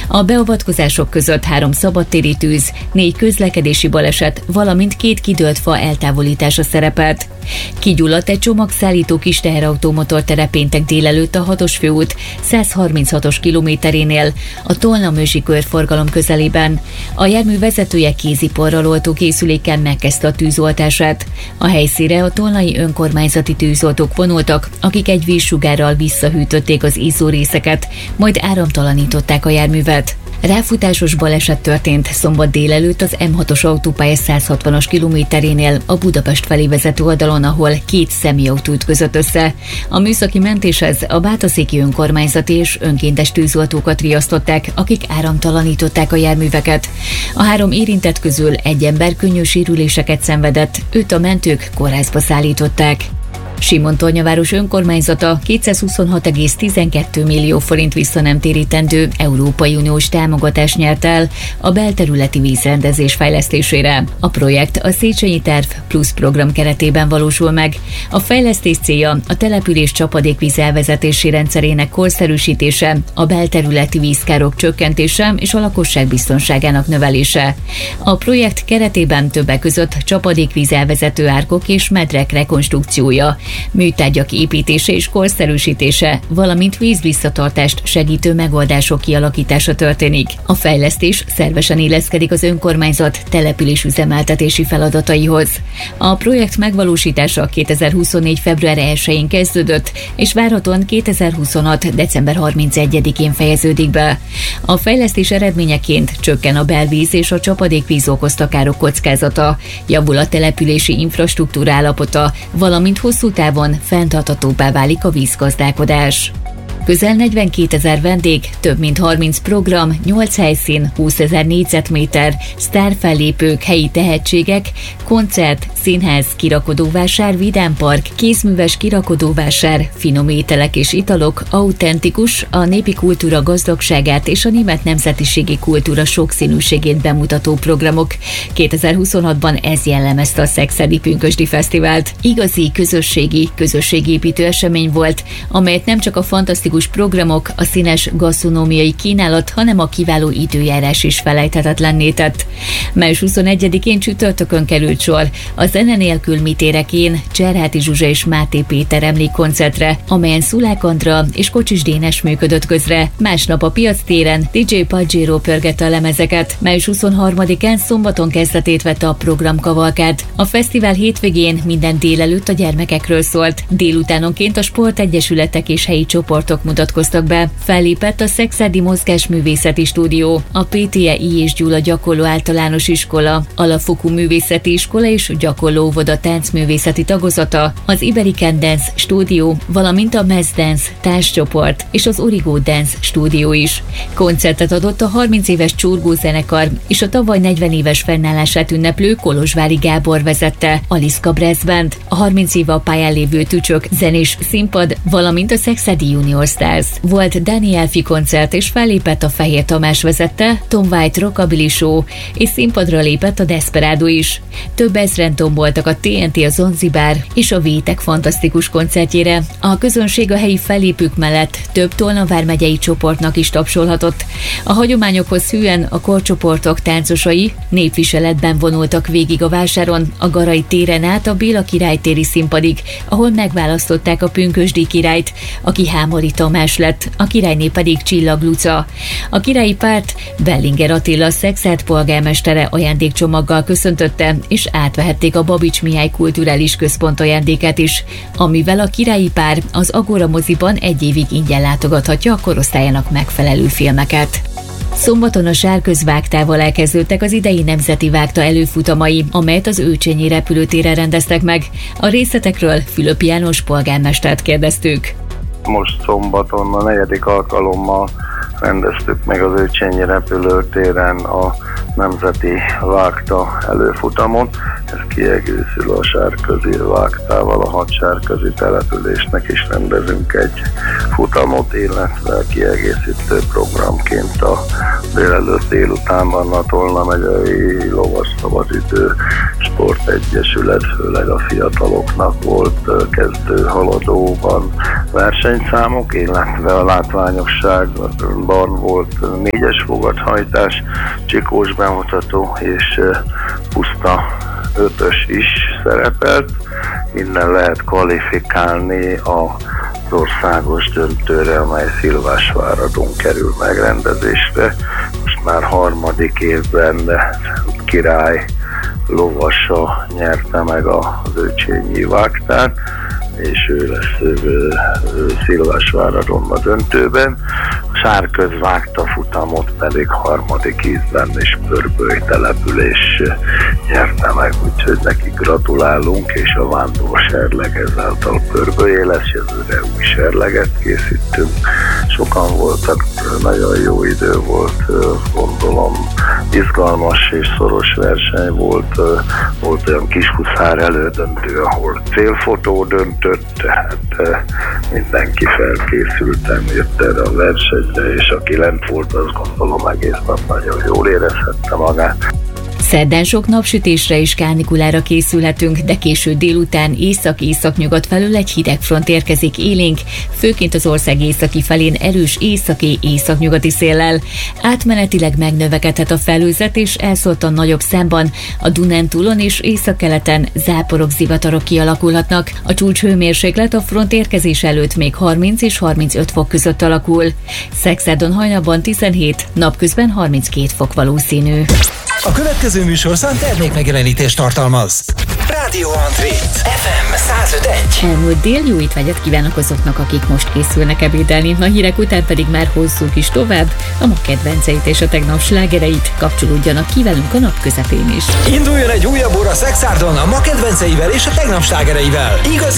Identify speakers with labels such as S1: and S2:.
S1: A beavatkozások között 3 szabadtéri tűz, 4 közlekedési baleset, valamint 2 kidőlt fa eltávolítása szerepelt. Kigyulladt egy csomagszállító kis teherautó motortere péntek délelőtt a 6-os főút 136-os kilométerénél, a Tolna-Mősi körforgalom közelében. A jármű vezetője kéziporral oltó készülékkel megkezdte a tűzoltását. A helyszínre a tolnai önkormányzati tűzoltók vonultak, akik egy vízsugárral visszahűtötték az izzó részeket, majd áramtalanították a járművet. Ráfutásos baleset történt szombat délelőtt az M6-os autópálya 160-as kilométerénél a Budapest felé vezető oldalon, ahol 2 személyautó ütközött össze. A műszaki mentéshez a bátaszéki önkormányzati és önkéntes tűzoltókat riasztották, akik áramtalanították a járműveket. A 3 érintett közül egy ember könnyű sérüléseket szenvedett, őt a mentők kórházba szállították. Simontornyaváros önkormányzata 226,12 millió forint visszanemtérítendő Európai Uniós támogatást nyert el a belterületi vízrendezés fejlesztésére. A projekt a Széchenyi Terv Plusz program keretében valósul meg. A fejlesztés célja a település csapadékvíz elvezetési rendszerének korszerűsítése, a belterületi vízkárok csökkentése és a lakosság biztonságának növelése. A projekt keretében többek között csapadékvíz elvezető árkok és medrek rekonstrukciója, műtárgyak építése és korszerűsítése, valamint vízvisszatartást segítő megoldások kialakítása történik. A fejlesztés szervesen illeszkedik az önkormányzat település üzemeltetési feladataihoz. A projekt megvalósítása 2024. február 1-én kezdődött, és várhatóan 2026. december 31-én fejeződik be. A fejlesztés eredményeként csökken a belvíz és a csapadékvíz okozta károk kockázata, javul a települési infrastruktúra állapota, valamint hosszú távon fenntarthatóbbá válik a vízgazdálkodás. Közel 42 000 vendég, több mint 30 program, 8 helyszín, 20 000 négyzetméter, sztárfellépők, helyi tehetségek, koncert, színház, kirakodóvásár, vidámpark, kézműves kirakodóvásár, finom ételek és italok, autentikus, a népi kultúra gazdagságát és a német nemzetiségi kultúra sokszínűségét bemutató programok. 2026-ban ez jellemezte a Szekszárdi Pünkösdi Fesztivált. Igazi közösségépítő esemény volt, amelyet nem csak a fantasztikus programok, a színes gasztronómiai kínálat, hanem a kiváló időjárás is felejthetetlenné tett. Május 21-én csütörtökön került sor a Zene nélkül mit érek én Cserháti Zsuzsa és Máté Péter emlékkoncertre, amelyen Szulák Andra és Kocsis Dénes működött közre. Másnap a Piac téren DJ Pajero pörgette a lemezeket. Május 23-án szombaton kezdetét vette a programkavalkád. A fesztivál hétvégén minden délelőtt a gyermekekről szólt. Délutánonként a sportegyesületek és helyi csoportok mutatkoztak be. Fellépett a Szekszárdi Mozgásművészeti Stúdió, a PTE I. és Gyula gyakorló általános iskola, alapfokú művészeti iskola és gyakorló óvoda táncművészeti tagozata, az Iberican Dance Stúdió, valamint a Mass Dance társcsoport és az Origo Dance Stúdió is. Koncertet adott a 30 éves Csurgó zenekar és a tavaly 40 éves fennállását ünneplő Kolozsvári Gábor vezette Aliszka Brass Band, a 30 éve a pályán lévő Tücsök zenés színpad, valamint a Szekszárdi Junior Stars. Volt Dani Elfi koncert és fellépett a Fehér Tamás vezette Tom White Rockabilly Show, és színpadra lépett a Desperado is. Több ezren tomboltak a TNT, a Zanzibár és a Vétek fantasztikus koncertjére. A közönség a helyi fellépők mellett több Tolna vármegyei csoportnak is tapsolhatott. A hagyományokhoz hűen a korcsoportok táncosai népviseletben vonultak végig a vásáron, a Garai téren át a Béla Király téri színpadig, ahol megválasztották a pünkösdi királyt, aki Hámori Tamás lett, a királyné pedig Csillag Luca. A királyi párt Bellinger Attila Szekszárd polgármestere ajándékcsomaggal köszöntötte, és átvehették a Babics Mihály Kulturális Központ ajándékát is, amivel a királyi pár az Agora moziban egy évig ingyen látogathatja a korosztályának megfelelő filmeket. Szombaton a Sárközvágtával elkezdődtek az idei nemzeti vágta előfutamai, amelyet az Őcsényi repülőtéren rendeztek meg. A részletekről Fülöp János polgármestert kérdeztük.
S2: Most szombaton a 4. alkalommal rendeztük meg az Őcsényi repülőtéren a nemzeti vágta előfutamot. Ez kiegészül a Sárközi vágtával, a 6 sárközi településnek is rendezünk egy futamot, illetve kiegészítő programként a délelőtt délutánban a Tolna megyei lovas szabadidő sportegyesület, főleg a fiataloknak volt kezdő haladóban versenyszámok, illetve a látványosságban volt 4-es fogathajtás, csikós bemutató és puszta 5-ös is szerepelt. Innen lehet kvalifikálni az országos döntőre, amely Szilvásváradon kerül megrendezésre. Most már harmadik évben király lovasa nyerte meg az Őcsényi vágtát, és ő lesz Szilvásváradon a döntőben. A Sárköz vágta futamot pedig harmadik ízben és Pörböly település nyerte meg, úgyhogy neki gratulálunk, és a vándor serleg ezáltal Pörbölyé lesz, jövőre új serleget készítünk. Sokan voltak, nagyon jó idő volt, gondolom izgalmas és szoros verseny volt, volt olyan Kishuszár elődöntő, ahol célfotó döntött, tehát mindenki felkészülten jött erre a versenyre, és aki lent volt, azt gondolom egész nap nagyon jól érezhette magát.
S1: Szerdán sok napsütésre és kánikulára készülhetünk, de késő délután észak-északnyugat felől egy hideg front érkezik élénk, főként az ország északi felén erős északi-északnyugati széllel. Átmenetileg megnövekedhet a felhőzet, és elszórtan nagyobb számban a Dunántúlon és északkeleten záporok, zivatarok kialakulhatnak. A csúcshőmérséklet a front érkezés előtt még 30 és 35 fok között alakul. Szexádon hajnalban 17, napközben 32 fok valószínű.
S3: A következő műsorszám termékmegjelenítést tartalmaz. Rádió André, FM 105.1.
S1: Elmúlt dél, jó étvágyat kívánok azoknak, akik most készülnek ebédelni. A hírek után pedig már hozzuk is tovább a ma kedvenceit és a tegnap slágereit. Kapcsolódjanak ki velünk a nap közepén is.
S3: Induljon egy újabb óra Szexárdon a ma kedvenceivel és a tegnap slágereivel. Igaz